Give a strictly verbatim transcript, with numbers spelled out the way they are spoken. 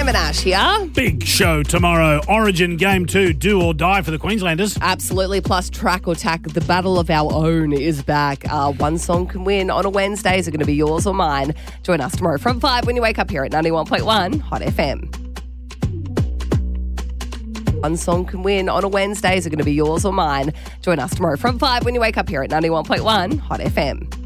Sam and Ash here. Big show tomorrow. Origin Game two, do or die for the Queenslanders. Absolutely. Plus, Track or Tack, the battle of our own is back. Uh, one song can win on a Wednesday. Is it going to be yours or mine? Join us tomorrow from five when you wake up here at ninety-one point one Hot F M. One song can win on a Wednesday. Is it going to be yours or mine? Join us tomorrow from five when you wake up here at ninety-one point one Hot F M.